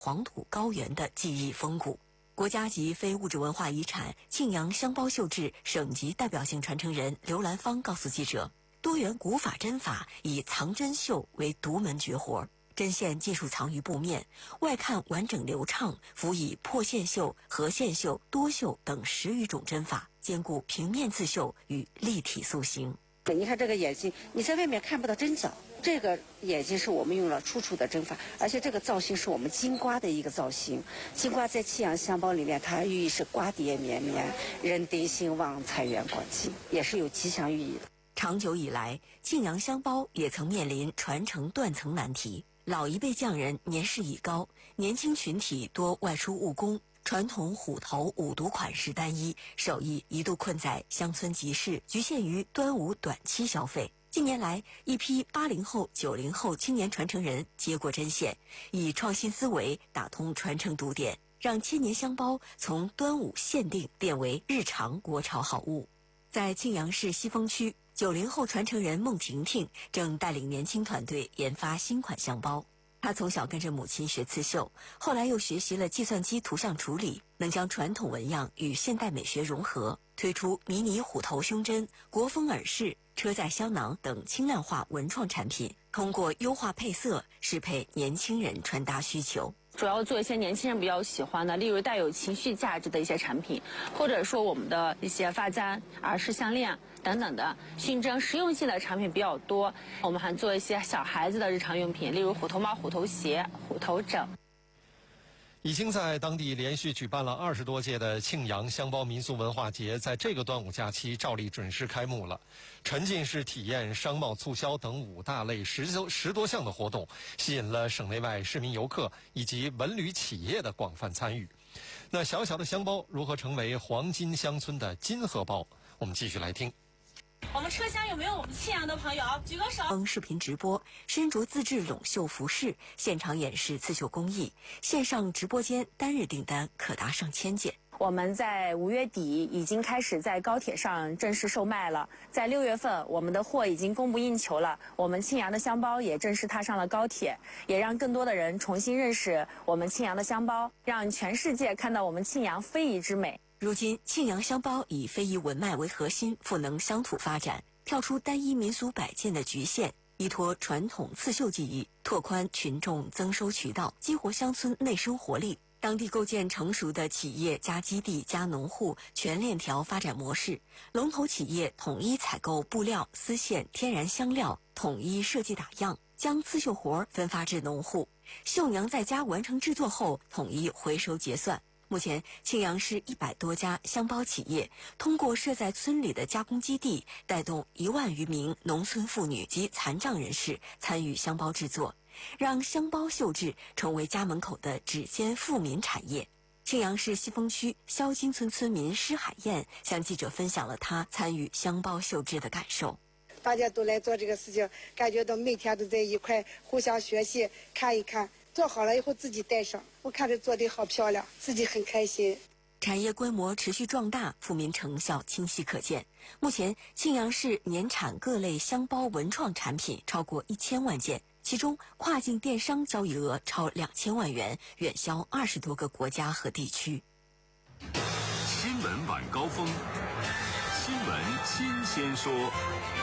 黄土高原的记忆风骨。国家级非物质文化遗产庆阳香包绣制省级代表性传承人刘兰芳告诉记者，多元古法针法以藏针绣为独门绝活，针线尽数藏于布面，外看完整流畅，辅以破线绣、合线绣、多绣等10余种针法，兼顾平面刺绣与立体塑形。 你看这个眼睛，你在外面看不到针脚，这个眼睛是我们用了楚楚的针法，而且这个造型是我们金瓜的一个造型。金瓜在庆阳香包里面，它寓意是瓜瓞绵绵，人丁兴旺，财源广进，也是有吉祥寓意的。 长久以来，庆阳香包也曾面临传承断层难题。老一辈匠人年事已高，年轻群体多外出务工，传统虎头五毒款式单一，手艺一度困在乡村集市，局限于端午短期消费。近年来，一批80后、90后青年传承人接过针线，以创新思维打通传承堵点，让千年香包从端午限定变为日常国潮好物。在庆阳市西峰区，90后传承人孟婷婷正带领年轻团队研发新款香包。她从小跟着母亲学刺绣，后来又学习了计算机图像处理，能将传统纹样与现代美学融合，推出迷你虎头胸针、国风耳饰、车载香囊等轻量化文创产品，通过优化配色，适配年轻人穿搭需求。 主要做一些年轻人比较喜欢的，例如带有情绪价值的一些产品，或者说我们的一些发簪、耳饰、项链等等的熏蒸实用性的产品比较多。我们还做一些小孩子的日常用品，例如虎头帽、虎头鞋、虎头枕。 已经在当地连续举办了20多届的庆阳香包民俗文化节，在这个端午假期照例准时开幕了。沉浸式体验、商贸促销等5大类10多项的活动，吸引了省内外市民游客以及文旅企业的广泛参与。那小小的香包如何成为黄金乡村的金荷包？我们继续来听。 我们车厢有没有我们庆阳的朋友？举个手。 视频直播，身着自制陇绣服饰，现场演示刺绣工艺，线上直播间单日订单可达上千件。 我们在5月底已经开始在高铁上正式售卖了，在6月份我们的货已经供不应求了，我们庆阳的香包也正式踏上了高铁，也让更多的人重新认识我们庆阳的香包，让全世界看到我们庆阳非遗之美。 如今，庆阳香包以非遗文脉为核心，赋能乡土发展，跳出单一民俗摆件的局限，依托传统刺绣技艺，拓宽群众增收渠道，激活乡村内生活力。当地构建成熟的企业加基地加农户全链条发展模式，龙头企业统一采购布料、丝线、天然香料，统一设计打样，将刺绣活分发至农户，绣娘在家完成制作后统一回收结算。目前，庆阳市100多家香包企业通过设在村里的加工基地，带动1万余名农村妇女及残障人士参与香包制作，让香包绣制成为家门口的指尖富民产业。庆阳市西峰区肖金村村民施海燕向记者分享了她参与香包绣制的感受。 大家都来做这个事情，感觉到每天都在一块互相学习，看一看做好了以后自己带上，我看着做得好漂亮，自己很开心。 产业规模持续壮大，富民成效清晰可见。目前，庆阳市年产各类香包文创产品超过1000万件，其中跨境电商交易额超2000万元，远销20多个国家和地区。 新闻晚高峰，新闻新鲜说。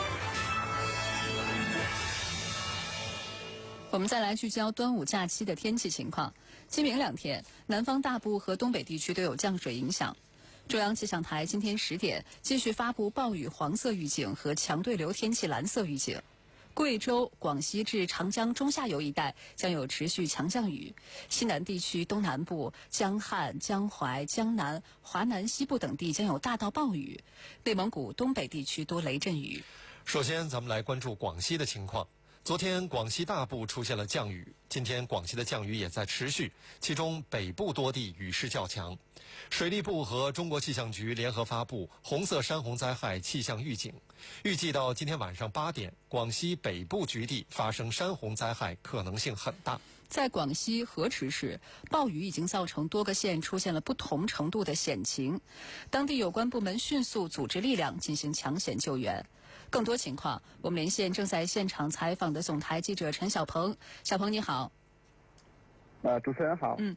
我们再来聚焦端午假期的天气情况。今明2天，南方大部和东北地区都有降水影响。中央气象台今天10点继续发布暴雨黄色预警和强对流天气蓝色预警。贵州、广西至长江中下游一带将有持续强降雨，西南地区东南部、江汉、江淮、江南、华南西部等地将有大到暴雨，内蒙古东北地区多雷阵雨。 首先，咱们来关注广西的情况。昨天广西大部出现了降雨，今天广西的降雨也在持续，其中北部多地雨势较强。水利部和中国气象局联合发布红色山洪灾害气象预警，预计到今天晚上8点，广西北部局地发生山洪灾害可能性很大。 在广西河池市，暴雨已经造成多个县出现了不同程度的险情，当地有关部门迅速组织力量进行抢险救援。更多情况，我们连线正在现场采访的总台记者陈小鹏。小鹏你好。 主持人好。